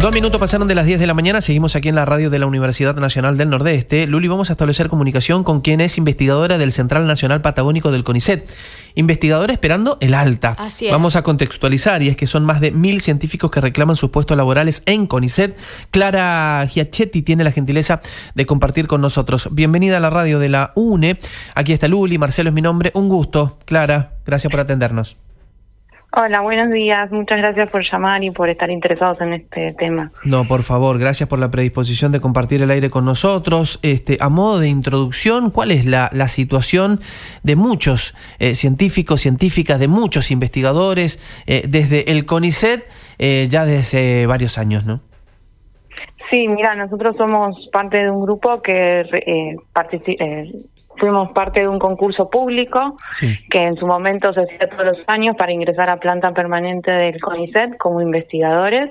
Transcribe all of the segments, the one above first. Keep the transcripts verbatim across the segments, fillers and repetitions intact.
Dos minutos pasaron de las diez de la mañana, seguimos aquí en la radio de la Universidad Nacional del Nordeste. Luli, vamos a establecer comunicación con quien es investigadora del Central Nacional Patagónico del CONICET. Investigadora esperando el alta. Así es. Vamos a contextualizar, y es que son más de mil científicos que reclaman sus puestos laborales en CONICET. Clara Giachetti tiene la gentileza de compartir con nosotros. Bienvenida a la radio de la U N E. Aquí está Luli, Marcelo es mi nombre. Un gusto. Clara, gracias por atendernos. Hola, buenos días. Muchas gracias por llamar y por estar interesados en este tema. No, por favor, gracias por la predisposición de compartir el aire con nosotros. Este, a modo de introducción, ¿cuál es la, la situación de muchos eh, científicos, científicas, de muchos investigadores eh, desde el CONICET eh, ya desde varios años, ¿no? Sí, mira, nosotros somos parte de un grupo que eh, participa... Eh, Fuimos parte de un concurso público sí. que en su momento se hacía todos los años para ingresar a planta permanente del CONICET como investigadores.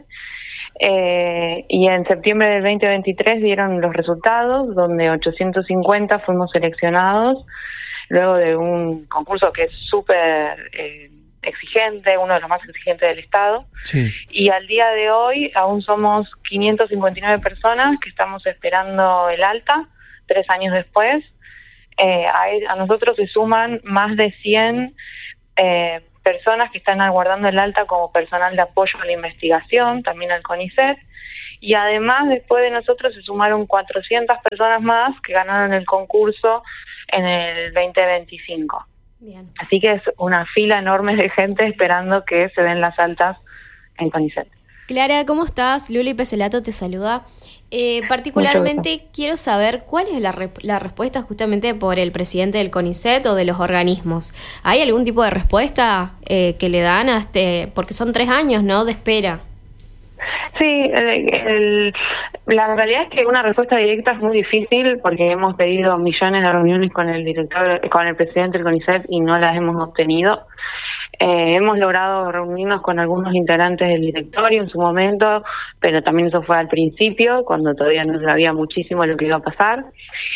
Eh, y en septiembre del veinte veintitrés dieron los resultados, donde ochocientos cincuenta fuimos seleccionados, luego de un concurso que es súper eh, exigente, uno de los más exigentes del Estado. Sí. Y al día de hoy aún somos quinientas cincuenta y nueve personas que estamos esperando el alta, tres años después. Eh, a, a nosotros se suman más de cien eh, personas que están aguardando el alta como personal de apoyo a la investigación, también al CONICET, y además después de nosotros se sumaron cuatrocientas personas más que ganaron el concurso en el veinte veinticinco. Bien. Así que es una fila enorme de gente esperando que se den las altas en CONICET. Clara, ¿cómo estás? Luli Peselato te saluda. Eh, particularmente quiero saber cuál es la, rep- la respuesta justamente por el presidente del CONICET o de los organismos. ¿Hay algún tipo de respuesta eh, que le dan a este, porque son tres años, ¿no?, de espera? Sí, el, el, la realidad es que una respuesta directa es muy difícil porque hemos pedido millones de reuniones con el director, con el presidente del CONICET y no las hemos obtenido. Eh, hemos logrado reunirnos con algunos integrantes del directorio en su momento, pero también eso fue al principio, cuando todavía no sabía muchísimo lo que iba a pasar.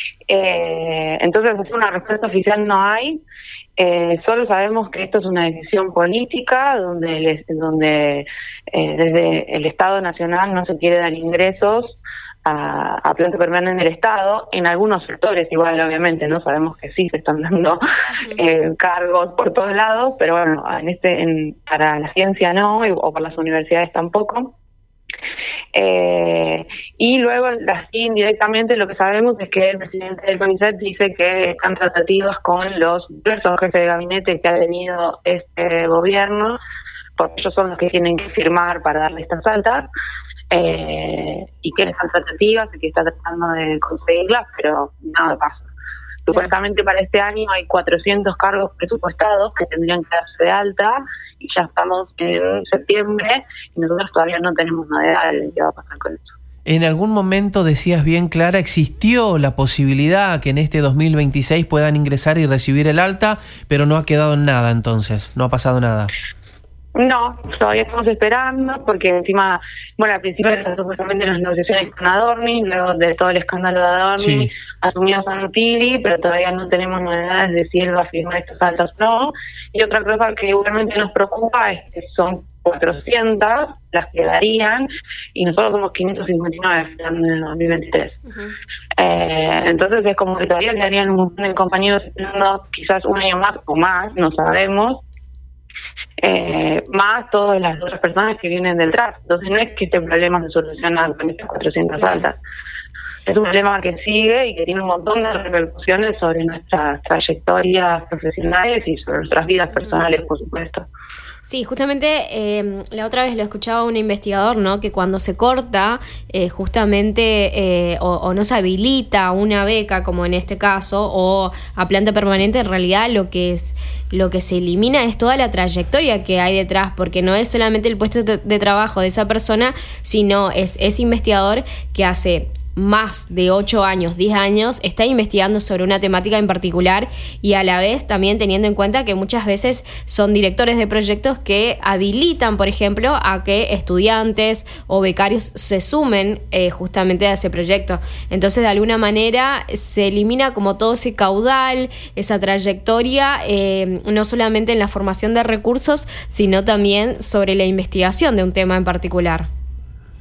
Eh, entonces, una respuesta oficial no hay. Eh, solo sabemos que esto es una decisión política, donde, les, donde eh, desde el Estado Nacional no se quiere dar ingresos a, a planta permanente del Estado, en algunos sectores igual, obviamente, no sabemos que sí se están dando eh, cargos por todos lados, pero bueno, en este en, para la ciencia no, o para las universidades tampoco. Eh, y luego, así indirectamente, lo que sabemos es que el presidente del CONICET dice que están tratativas con los diversos jefes de gabinete que ha tenido este gobierno, porque ellos son los que tienen que firmar para darle estas altas. Eh, y que están tratativas y que está tratando de conseguirlas, pero nada pasa. Supuestamente para este año hay cuatrocientos cargos presupuestados que tendrían que darse de alta y ya estamos en septiembre y nosotros todavía no tenemos novedades de qué va a pasar con eso. En algún momento, decías bien, Clara, existió la posibilidad que en este dos mil veintiséis puedan ingresar y recibir el alta, pero no ha quedado en nada entonces, no ha pasado nada. No, todavía estamos esperando porque encima, bueno, al principio eran supuestamente las negociaciones con Adorni, luego de todo el escándalo de Adorni, sí. asumió Santilli, pero todavía no tenemos novedades de si él va a firmar estas altas o no. Y otra cosa que igualmente nos preocupa es que son cuatrocientas las que darían y nosotros somos quinientos cincuenta y nueve en el dos mil veintitrés. Uh-huh. Eh, entonces es como que todavía quedarían un montón de compañeros esperando quizás un año más o más, no sabemos. Eh, más todas las otras personas que vienen detrás. Entonces no es que este problema se soluciona con estas cuatrocientas altas. Es un problema que sigue y que tiene un montón de repercusiones sobre nuestras trayectorias profesionales y sobre nuestras vidas personales, por supuesto. Sí, justamente eh, la otra vez lo escuchaba un investigador, ¿no? Que cuando se corta eh, justamente eh, o, o no se habilita una beca, como en este caso, o a planta permanente, en realidad lo que es lo que se elimina es toda la trayectoria que hay detrás, porque no es solamente el puesto de, de trabajo de esa persona, sino es ese investigador que hace más de ocho años, diez años, está investigando sobre una temática en particular y a la vez también teniendo en cuenta que muchas veces son directores de proyectos que habilitan, por ejemplo, a que estudiantes o becarios se sumen eh, justamente a ese proyecto. Entonces, de alguna manera, se elimina como todo ese caudal, esa trayectoria, eh, no solamente en la formación de recursos, sino también sobre la investigación de un tema en particular.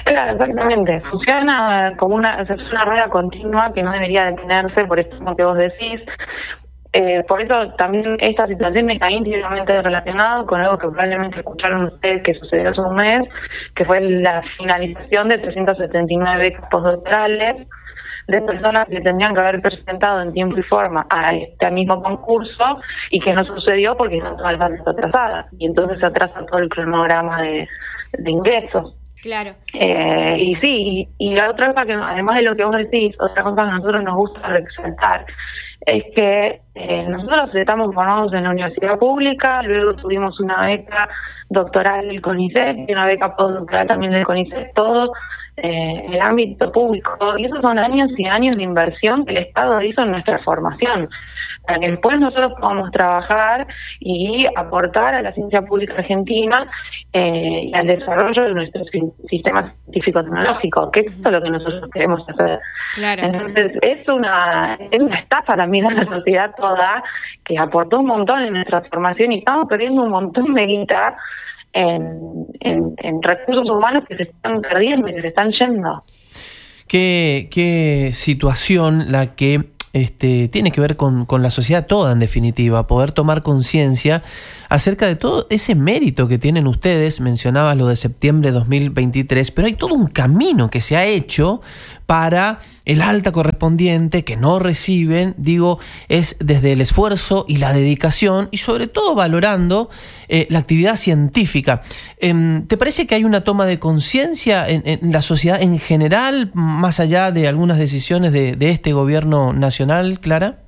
Claro, exactamente. Funciona como una, es una rueda continua que no debería detenerse, por esto que vos decís. Eh, por eso también esta situación está íntimamente relacionada con algo que probablemente escucharon ustedes que sucedió hace un mes, que fue la finalización de trescientas setenta y nueve becas postdoctorales de personas que tendrían que haber presentado en tiempo y forma a este mismo concurso y que no sucedió porque están todas las bases atrasadas. Y entonces se atrasa todo el cronograma de, de ingresos. Claro. Eh, y sí, y, y la otra cosa que, además de lo que vos decís, otra cosa que a nosotros nos gusta resaltar es que eh, nosotros estamos formados en la universidad pública, luego tuvimos una beca doctoral del CONICET y una beca postdoctoral también del CONICET, todo eh, en el ámbito público. Y esos son años y años de inversión que el Estado hizo en nuestra formación, para que después nosotros podamos trabajar y aportar a la ciencia pública argentina eh, y al desarrollo de nuestro sistema científico-tecnológico, que eso es lo que nosotros queremos hacer. Claro. Entonces, es una, es una estafa también a la sociedad toda, que aportó un montón en nuestra formación y estamos perdiendo un montón de guita en, en, en recursos humanos que se están perdiendo y que se están yendo. ¿Qué, qué situación la que Este, tiene que ver con, con la sociedad toda, en definitiva, poder tomar conciencia acerca de todo ese mérito que tienen ustedes? Mencionabas lo de septiembre de dos mil veintitrés, pero hay todo un camino que se ha hecho para el alta correspondiente que no reciben, digo, es desde el esfuerzo y la dedicación y sobre todo valorando eh, la actividad científica. Eh, ¿Te parece que hay una toma de conciencia en, en la sociedad en general, más allá de algunas decisiones de, de este gobierno nacional, Clara?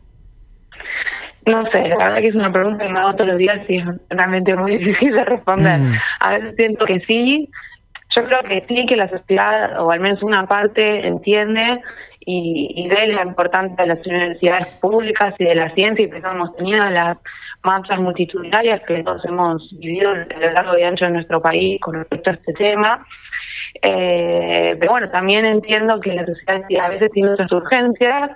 No sé, la verdad que es una pregunta que me hago todos los días y es realmente muy difícil de responder. Mm. A veces siento que sí, yo creo que sí, que la sociedad, o al menos una parte, entiende y, y ve la importancia de las universidades públicas y de la ciencia, y que hemos tenido las marchas multitudinarias que todos hemos vivido a lo largo y ancho de nuestro país con respecto a este tema. Eh, pero bueno, también entiendo que la sociedad a veces tiene otras urgencias.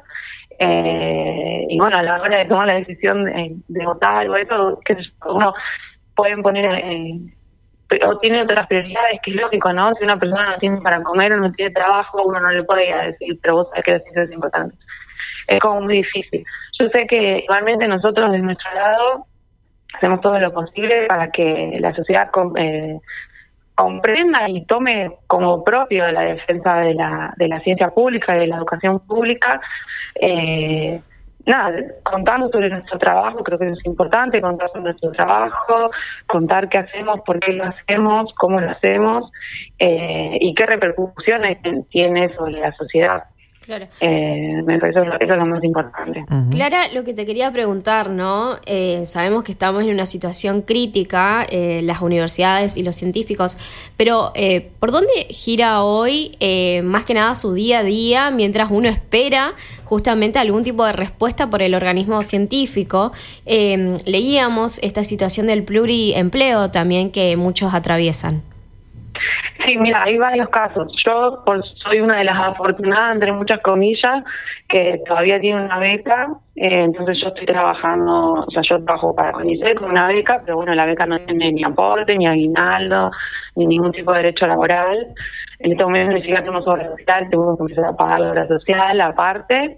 Eh, y bueno, a la hora de tomar la decisión de, de votar o eso, que uno pueden poner eh, o tiene otras prioridades, que es lógico, ¿no? Si una persona no tiene para comer o no tiene trabajo, uno no le puede ir a decir, pero vos sabés que la ciencia es importante. Es como muy difícil. Yo sé que igualmente nosotros de nuestro lado hacemos todo lo posible para que la sociedad eh, comprenda y tome como propio la defensa de la de la ciencia pública y de la educación pública. Eh, nada, contando sobre nuestro trabajo, creo que es importante contar sobre nuestro trabajo, contar qué hacemos, por qué lo hacemos, cómo lo hacemos eh, y qué repercusiones tiene sobre la sociedad. Claro. Eh, me parece eso, eso es lo más importante. Uh-huh. Clara, lo que te quería preguntar, ¿no? Eh, sabemos que estamos en una situación crítica, eh, las universidades y los científicos, pero eh, ¿por dónde gira hoy eh, más que nada su día a día mientras uno espera justamente algún tipo de respuesta por el organismo científico? Eh, leíamos esta situación del pluriempleo también que muchos atraviesan. Sí, mira, hay varios casos. Yo por, soy una de las afortunadas, entre muchas comillas, que todavía tiene una beca. Eh, entonces yo estoy trabajando, o sea, yo trabajo para CONICET con una beca, pero bueno, la beca no tiene ni aporte, ni aguinaldo, ni ningún tipo de derecho laboral. En este momento ni siquiera tenemos obra social, tenemos que empezar a pagar la obra social aparte.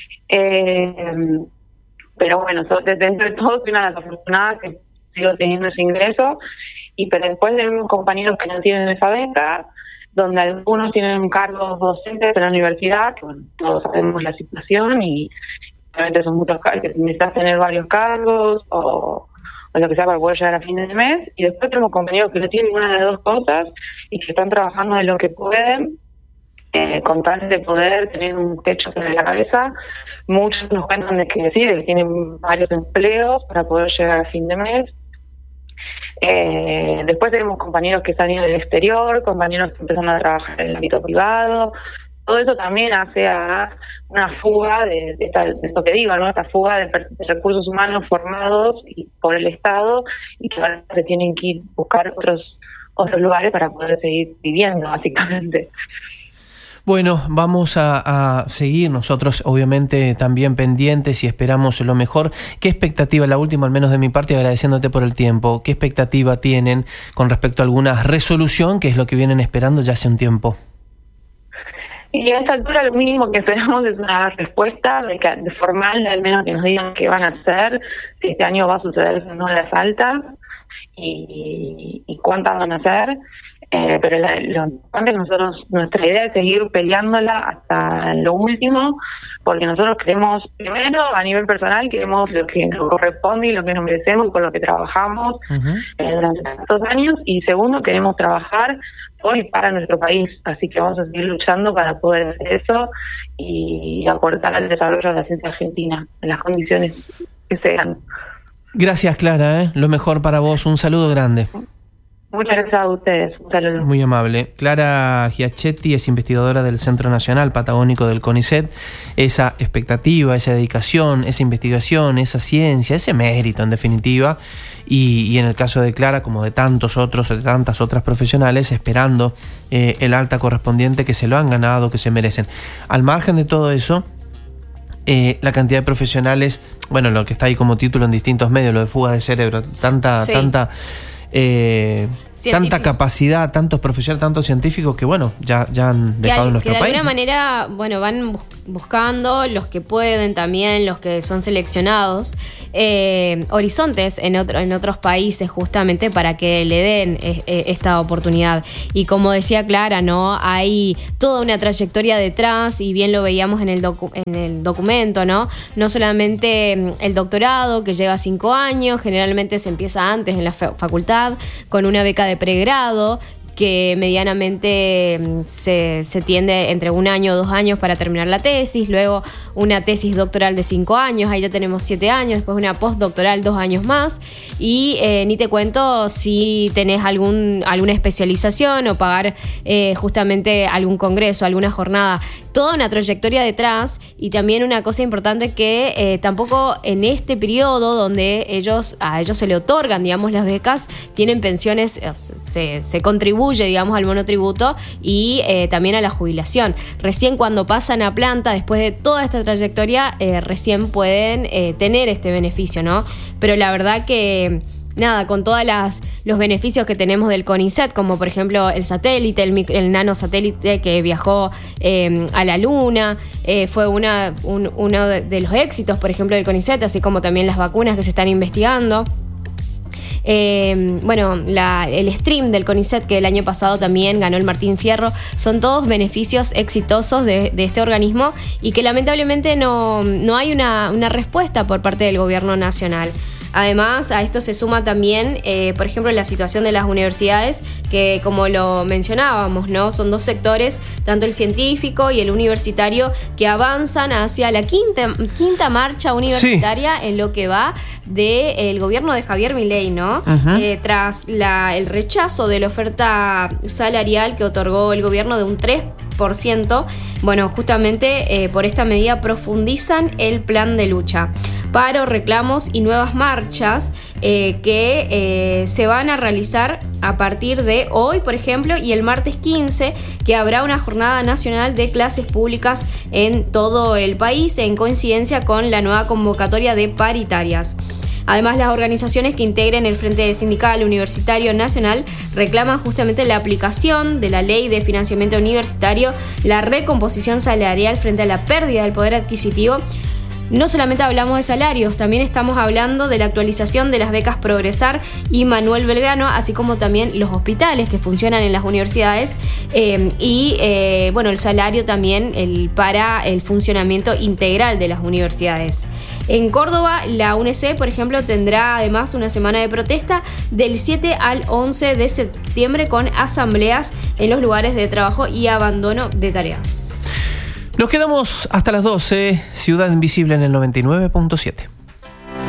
Eh, pero bueno, so, dentro de todo soy una de las afortunadas que sigo teniendo ese ingreso. Y pero después tenemos compañeros que no tienen esa beca, donde algunos tienen cargos docentes en la universidad, que bueno, todos sabemos la situación y obviamente son muchos cargos, que necesitas tener varios cargos o, o lo que sea para poder llegar a fin de mes. Y después tenemos compañeros que no tienen ninguna de las dos cosas y que están trabajando de lo que pueden, eh, con tal de poder tener un techo sobre la cabeza. Muchos nos cuentan de que sí, que tienen varios empleos para poder llegar a fin de mes. Eh, después tenemos compañeros que están en el exterior, compañeros que empiezan a trabajar en el ámbito privado. Todo eso también hace a una fuga de, de, esta, de esto que digo, ¿no? Esta fuga de, de recursos humanos formados y, por el Estado y que ahora se tienen que ir a buscar otros, otros lugares para poder seguir viviendo, básicamente. Bueno, vamos a, a seguir nosotros obviamente también pendientes y esperamos lo mejor. ¿Qué expectativa, la última al menos de mi parte, agradeciéndote por el tiempo, qué expectativa tienen con respecto a alguna resolución, que es lo que vienen esperando ya hace un tiempo? Y a esta altura lo mínimo que esperamos es una respuesta de, que, de formal, al menos que nos digan qué van a hacer, si este año va a suceder o no las altas y, y cuántas van a hacer. Eh, pero la, lo importante es que nosotros, nuestra idea es seguir peleándola hasta lo último, porque nosotros queremos, primero, a nivel personal, queremos lo que nos corresponde y lo que nos merecemos y con lo que trabajamos uh-huh. eh, durante tantos años, y segundo, queremos trabajar hoy para nuestro país, así que vamos a seguir luchando para poder hacer eso y aportar al desarrollo de la ciencia argentina en las condiciones que sean. Gracias, Clara, ¿eh? Lo mejor para vos, un saludo grande. Muchas gracias a ustedes. Un saludo. Muy amable. Clara Giachetti es investigadora del Centro Nacional Patagónico del CONICET. Esa expectativa, esa dedicación, esa investigación, esa ciencia, ese mérito en definitiva. Y, y en el caso de Clara, como de tantos otros, de tantas otras profesionales, esperando eh, el alta correspondiente que se lo han ganado, que se merecen. Al margen de todo eso, Eh, la cantidad de profesionales, bueno, lo que está ahí como título en distintos medios, lo de fuga de cerebro, tanta, sí. tanta... Eh, tanta capacidad, tantos profesionales, tantos científicos que bueno, ya, ya han dejado que, nuestro que de país. alguna manera, bueno, van buscando los que pueden también, los que son seleccionados, eh, horizontes en, otro, en otros países justamente para que le den eh, eh, esta oportunidad. Y como decía Clara, ¿no? Hay toda una trayectoria detrás y bien lo veíamos en el, docu- en el documento, ¿no? No solamente el doctorado que lleva cinco años, generalmente se empieza antes en la fa- facultad con una beca de pregrado que medianamente se, se tiende entre un año o dos años para terminar la tesis, luego una tesis doctoral de cinco años, ahí ya tenemos siete años, después una postdoctoral dos años más, y eh, ni te cuento si tenés algún, alguna especialización o pagar eh, justamente algún congreso, alguna jornada, toda una trayectoria detrás. Y también una cosa importante que eh, tampoco en este periodo donde ellos a ellos se le otorgan, digamos, las becas, tienen pensiones, se, se contribuye, digamos, al monotributo y eh, también a la jubilación. Recién cuando pasan a planta, después de toda esta trayectoria, eh, recién pueden eh, tener este beneficio, ¿no? Pero la verdad que nada, con todos los beneficios que tenemos del CONICET, como por ejemplo el satélite, el, el nanosatélite que viajó eh, a la Luna, eh, fue una, un, uno de, de los éxitos, por ejemplo, del CONICET, así como también las vacunas que se están investigando. Eh, bueno, la, el stream del CONICET, que el año pasado también ganó el Martín Fierro, son todos beneficios exitosos de, de este organismo y que lamentablemente no, no hay una, una respuesta por parte del gobierno nacional. Además, a esto se suma también, eh, por ejemplo, la situación de las universidades, que como lo mencionábamos, ¿no? Son dos sectores, tanto el científico y el universitario, que avanzan hacia la quinta, quinta marcha universitaria sí. en lo que va del gobierno de Javier Milei, ¿no? Uh-huh. Eh, tras la, el rechazo de la oferta salarial que otorgó el gobierno de un tres por ciento, bueno, justamente eh, por esta medida profundizan el plan de lucha. Paro, reclamos y nuevas marchas eh, que eh, se van a realizar a partir de hoy, por ejemplo, y el martes quince, que habrá una jornada nacional de clases públicas en todo el país, en coincidencia con la nueva convocatoria de paritarias. Además, las organizaciones que integren el Frente Sindical Universitario Nacional reclaman justamente la aplicación de la Ley de Financiamiento Universitario, la recomposición salarial frente a la pérdida del poder adquisitivo. No solamente hablamos de salarios, también estamos hablando de la actualización de las becas Progresar y Manuel Belgrano, así como también los hospitales que funcionan en las universidades eh, y eh, bueno, el salario también el, para el funcionamiento integral de las universidades. En Córdoba, la U N C, por ejemplo, tendrá además una semana de protesta del siete al once de septiembre con asambleas en los lugares de trabajo y abandono de tareas. Nos quedamos hasta las doce, Ciudad Invisible en el noventa y nueve punto siete.